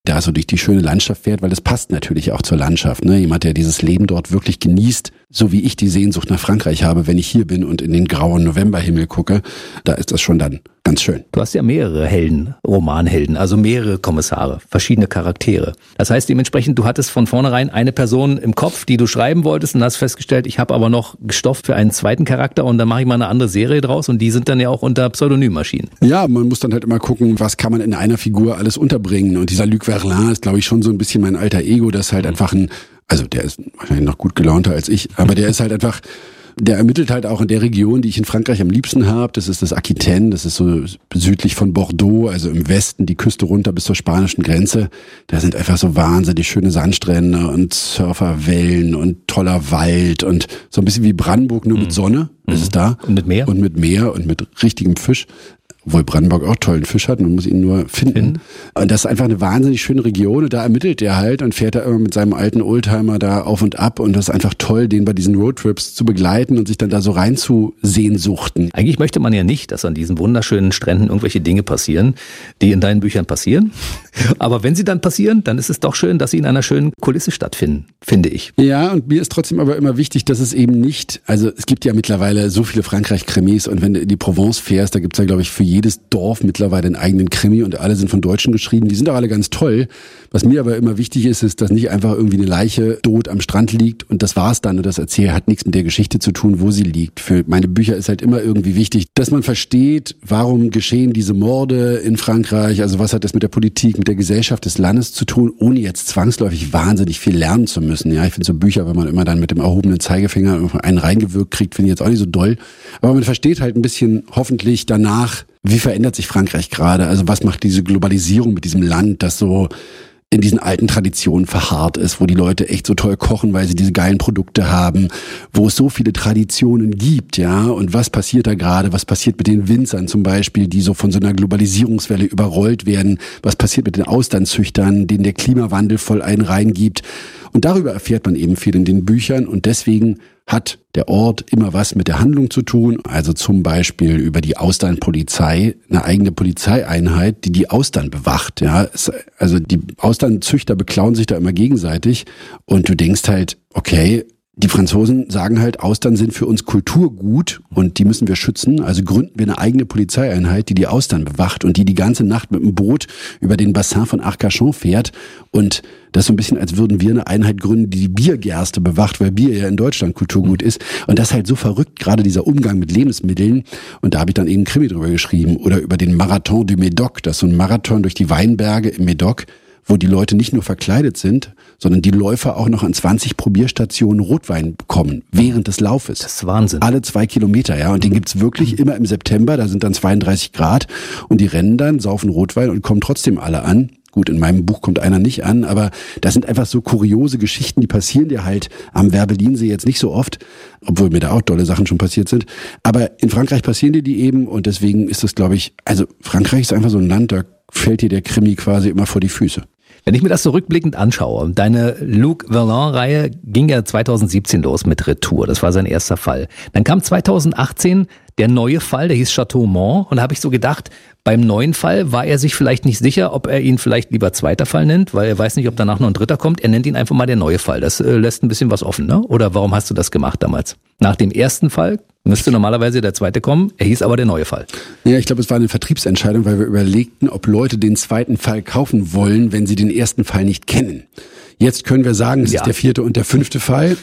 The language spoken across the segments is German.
da so durch die schöne Landschaft fährt, weil das passt natürlich auch zur Landschaft. Ne? Jemand, der dieses Leben dort wirklich genießt, so wie ich die Sehnsucht nach Frankreich habe, wenn ich hier bin und in den grauen Novemberhimmel gucke, da ist das schon dann ganz schön. Du hast ja mehrere Helden, Romanhelden, also mehrere Kommissare, verschiedene Charaktere. Das heißt dementsprechend, du hattest von vornherein eine Person im Kopf, die du schreiben wolltest und hast festgestellt, ich habe aber noch Stoff für einen zweiten Charakter und dann mache ich mal eine andere Serie draus und die sind dann ja auch unter Pseudonym erschienen. Ja, man muss dann halt immer gucken, was kann man in einer Figur alles unterbringen und dieser Luc Verlin ist, glaube ich, schon so ein bisschen mein alter Ego, das ist halt einfach also der ist wahrscheinlich noch gut gelaunter als ich, aber der ist halt einfach, der ermittelt halt auch in der Region, die ich in Frankreich am liebsten habe. Das ist das Aquitaine, das ist so südlich von Bordeaux, also im Westen, die Küste runter bis zur spanischen Grenze. Da sind einfach so wahnsinnig schöne Sandstrände und Surferwellen und toller Wald und so ein bisschen wie Brandenburg, nur mit Sonne. Das ist da. Und mit Meer? Und mit Meer und mit richtigem Fisch. Obwohl Brandenburg auch tollen Fisch hat, man muss ihn nur finden. Und das ist einfach eine wahnsinnig schöne Region und da ermittelt er halt und fährt da immer mit seinem alten Oldtimer da auf und ab und das ist einfach toll, den bei diesen Roadtrips zu begleiten und sich dann da so rein zu sehnsuchten. Eigentlich möchte man ja nicht, dass an diesen wunderschönen Stränden irgendwelche Dinge passieren, die in deinen Büchern passieren. Aber wenn sie dann passieren, dann ist es doch schön, dass sie in einer schönen Kulisse stattfinden, finde ich. Ja, und mir ist trotzdem aber immer wichtig, dass es eben nicht, also es gibt ja mittlerweile so viele Frankreich-Krimis und wenn du in die Provence fährst, da gibt's ja, glaube ich, für jedes Dorf mittlerweile einen eigenen Krimi und alle sind von Deutschen geschrieben. Die sind auch alle ganz toll. Was mir aber immer wichtig ist, ist, dass nicht einfach irgendwie eine Leiche tot am Strand liegt und das war's dann und das Erzähl hat nichts mit der Geschichte zu tun, wo sie liegt. Für meine Bücher ist halt immer irgendwie wichtig, dass man versteht, warum geschehen diese Morde in Frankreich, also was hat das mit der Politik, mit der Gesellschaft des Landes zu tun, ohne jetzt zwangsläufig wahnsinnig viel lernen zu müssen. Ja, ich finde so Bücher, wenn man immer dann mit dem erhobenen Zeigefinger einen reingewirkt kriegt, finde ich jetzt auch nicht so doll. Aber man versteht halt ein bisschen hoffentlich danach, wie verändert sich Frankreich gerade? Also was macht diese Globalisierung mit diesem Land, das so in diesen alten Traditionen verharrt ist, wo die Leute echt so toll kochen, weil sie diese geilen Produkte haben, wo es so viele Traditionen gibt, ja? Und was passiert da gerade? Was passiert mit den Winzern zum Beispiel, die so von so einer Globalisierungswelle überrollt werden? Was passiert mit den Austernzüchtern, denen der Klimawandel voll einen reingibt? Und darüber erfährt man eben viel in den Büchern und deswegen hat der Ort immer was mit der Handlung zu tun, also zum Beispiel über die Austernpolizei, eine eigene Polizeieinheit, die Austern bewacht. Ja, also die Austernzüchter beklauen sich da immer gegenseitig und du denkst halt, okay, die Franzosen sagen halt, Austern sind für uns Kulturgut und die müssen wir schützen. Also gründen wir eine eigene Polizeieinheit, die Austern bewacht und die ganze Nacht mit dem Boot über den Bassin von Arcachon fährt. Und das ist so ein bisschen, als würden wir eine Einheit gründen, die Biergerste bewacht, weil Bier ja in Deutschland Kulturgut ist. Und das ist halt so verrückt, gerade dieser Umgang mit Lebensmitteln. Und da habe ich dann eben einen Krimi drüber geschrieben. Oder über den Marathon du Médoc. Das ist so ein Marathon durch die Weinberge im Médoc, wo die Leute nicht nur verkleidet sind, sondern die Läufer auch noch an 20 Probierstationen Rotwein bekommen, während des Laufes. Das ist Wahnsinn. Alle 2 Kilometer, ja. Und den gibt's wirklich immer im September, da sind dann 32 Grad und die rennen dann, saufen Rotwein und kommen trotzdem alle an. Gut, in meinem Buch kommt einer nicht an, aber das sind einfach so kuriose Geschichten, die passieren dir halt am Werbelinsee jetzt nicht so oft, obwohl mir da auch tolle Sachen schon passiert sind. Aber in Frankreich passieren dir die eben und deswegen ist das, glaube ich, also Frankreich ist einfach so ein Land, da fällt dir der Krimi quasi immer vor die Füße. Wenn ich mir das so rückblickend anschaue, deine Luc Verlin-Reihe ging ja 2017 los mit Retour, das war sein erster Fall. Dann kam 2018 der neue Fall, der hieß Chateau Mont und da habe ich so gedacht, beim neuen Fall war er sich vielleicht nicht sicher, ob er ihn vielleicht lieber zweiter Fall nennt, weil er weiß nicht, ob danach noch ein dritter kommt. Er nennt ihn einfach mal der neue Fall. Das lässt ein bisschen was offen, ne? Oder warum hast du das gemacht damals? Nach dem ersten Fall müsste normalerweise der zweite kommen, er hieß aber der neue Fall. Ja, ich glaube, es war eine Vertriebsentscheidung, weil wir überlegten, ob Leute den zweiten Fall kaufen wollen, wenn sie den ersten Fall nicht kennen. Jetzt können wir sagen, es ist der 4. und der 5. Fall,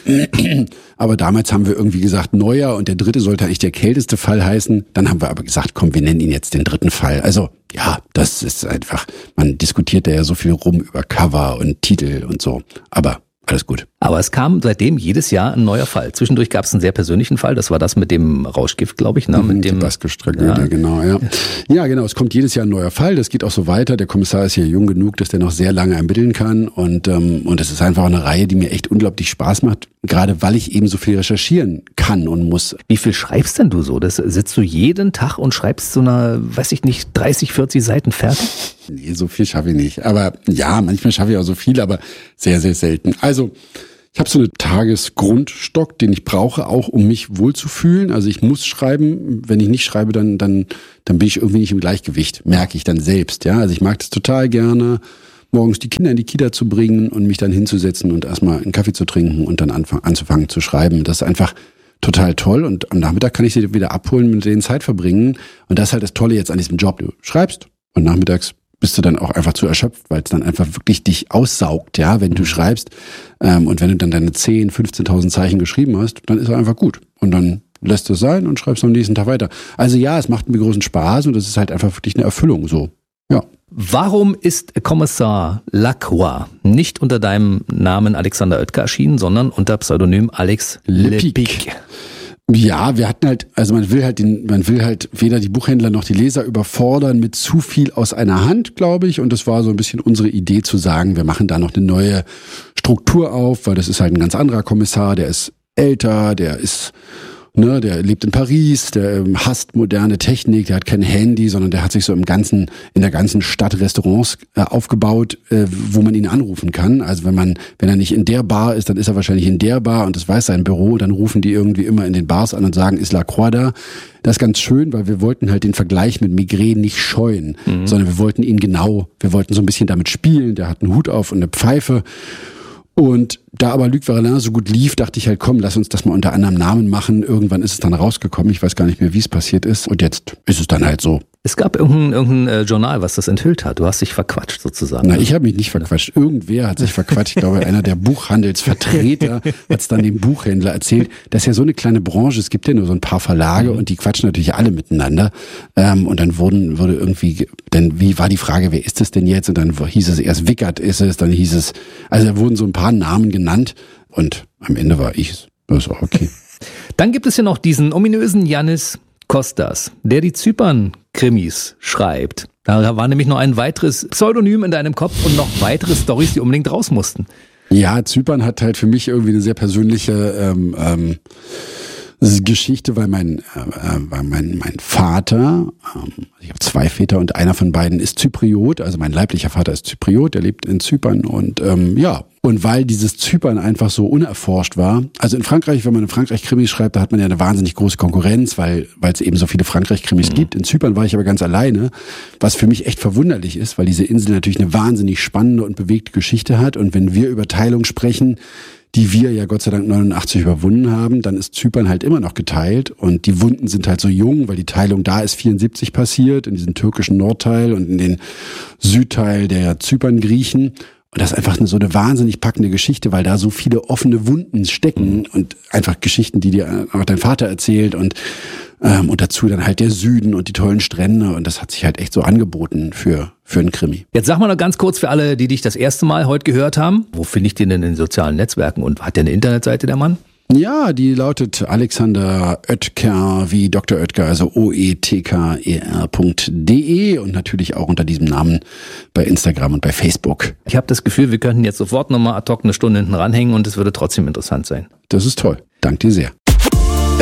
aber damals haben wir irgendwie gesagt, neuer und der 3. sollte eigentlich der kälteste Fall heißen. Dann haben wir aber gesagt, komm, wir nennen ihn jetzt den 3. Fall. Also ja, das ist einfach, man diskutiert da ja so viel rum über Cover und Titel und so, aber alles gut. Aber es kam seitdem jedes Jahr ein neuer Fall. Zwischendurch gab es einen sehr persönlichen Fall, das war das mit dem Rauschgift, glaube ich. Ne? Mit dem Basque-Tragödie, genau, ja. Ja, genau, es kommt jedes Jahr ein neuer Fall, das geht auch so weiter. Der Kommissar ist hier jung genug, dass der noch sehr lange ermitteln kann und es ist einfach eine Reihe, die mir echt unglaublich Spaß macht, gerade weil ich eben so viel recherchieren kann und muss. Wie viel schreibst denn du so? Das sitzt du jeden Tag und schreibst so eine, weiß ich nicht, 30, 40 Seiten fertig? Nee, so viel schaffe ich nicht. Aber ja, manchmal schaffe ich auch so viel, aber sehr, sehr selten. Also ich habe so einen Tagesgrundstock, den ich brauche, auch um mich wohlzufühlen. Also ich muss schreiben. Wenn ich nicht schreibe, dann bin ich irgendwie nicht im Gleichgewicht, merke ich dann selbst. Ja, also ich mag das total gerne, morgens die Kinder in die Kita zu bringen und mich dann hinzusetzen und erstmal einen Kaffee zu trinken und dann anzufangen zu schreiben. Das ist einfach total toll und am Nachmittag kann ich sie wieder abholen, mit denen Zeit verbringen. Und das ist halt das Tolle jetzt an diesem Job. Du schreibst und nachmittags bist du dann auch einfach zu erschöpft, weil es dann einfach wirklich dich aussaugt, ja, wenn du schreibst. Und wenn du dann deine 10.000, 15.000 Zeichen geschrieben hast, dann ist er einfach gut. Und dann lässt es sein und schreibst am nächsten Tag weiter. Also ja, es macht mir großen Spaß und es ist halt einfach wirklich eine Erfüllung so, ja. Warum ist Kommissar Lacroix nicht unter deinem Namen Alexander Oetker erschienen, sondern unter Pseudonym Alex Lepic? Ja, wir hatten halt, also man will halt weder die Buchhändler noch die Leser überfordern mit zu viel aus einer Hand, glaube ich. Und das war so ein bisschen unsere Idee zu sagen, wir machen da noch eine neue Struktur auf, weil das ist halt ein ganz anderer Kommissar, der ist älter, der der lebt in Paris, der hasst moderne Technik, der hat kein Handy, sondern der hat sich so in der ganzen Stadt Restaurants aufgebaut, wo man ihn anrufen kann. Also wenn er nicht in der Bar ist, dann ist er wahrscheinlich in der Bar und das weiß sein Büro. Dann rufen die irgendwie immer in den Bars an und sagen, ist Lacroix da? Das ist ganz schön, weil wir wollten halt den Vergleich mit Maigret nicht scheuen, sondern wir wollten so ein bisschen damit spielen. Der hat einen Hut auf und eine Pfeife. Und da aber Luc Verlin so gut lief, dachte ich halt, komm, lass uns das mal unter anderem Namen machen. Irgendwann ist es dann rausgekommen. Ich weiß gar nicht mehr, wie es passiert ist. Und jetzt ist es dann halt so. Es gab irgendein Journal, was das enthüllt hat. Du hast dich verquatscht sozusagen. Na, ich habe mich nicht verquatscht. Irgendwer hat sich verquatscht. Ich glaube, einer der Buchhandelsvertreter hat es dann dem Buchhändler erzählt. Das ist ja so eine kleine Branche. Es gibt ja nur so ein paar Verlage und die quatschen natürlich alle miteinander. Und dann wie war die Frage, wer ist es denn jetzt? Und dann hieß es erst Wickert ist es, dann hieß es, also da wurden so ein paar Namen genannt und am Ende war ich es. Das ist auch okay. Dann gibt es ja noch diesen ominösen Yannis Kostas, der die Zypern-Krimis schreibt. Da war nämlich noch ein weiteres Pseudonym in deinem Kopf und noch weitere Storys, die unbedingt raus mussten. Ja, Zypern hat halt für mich irgendwie eine sehr persönliche Geschichte, weil mein Vater, ich habe 2 Väter und einer von beiden ist Zypriot, also mein leiblicher Vater ist Zypriot, der lebt in Zypern und und weil dieses Zypern einfach so unerforscht war, also in Frankreich, wenn man in Frankreich Krimis schreibt, da hat man ja eine wahnsinnig große Konkurrenz, weil es eben so viele Frankreich-Krimis gibt. In Zypern war ich aber ganz alleine, was für mich echt verwunderlich ist, weil diese Insel natürlich eine wahnsinnig spannende und bewegte Geschichte hat und wenn wir über Teilung sprechen, die wir ja Gott sei Dank 89 überwunden haben, dann ist Zypern halt immer noch geteilt und die Wunden sind halt so jung, weil die Teilung da ist 74 passiert, in diesem türkischen Nordteil und in den Südteil der Zypern-Griechen. Und das ist einfach so eine wahnsinnig packende Geschichte, weil da so viele offene Wunden stecken und einfach Geschichten, die dir auch dein Vater erzählt und dazu dann halt der Süden und die tollen Strände und das hat sich halt echt so angeboten für einen Krimi. Jetzt sag mal noch ganz kurz für alle, die dich das erste Mal heute gehört haben, wo finde ich den denn in den sozialen Netzwerken und hat der eine Internetseite, der Mann? Ja, die lautet Alexander Oetker wie Dr. Oetker, also oetker.de und natürlich auch unter diesem Namen bei Instagram und bei Facebook. Ich habe das Gefühl, wir könnten jetzt sofort nochmal ad hoc eine Stunde hinten ranhängen und es würde trotzdem interessant sein. Das ist toll. Danke dir sehr.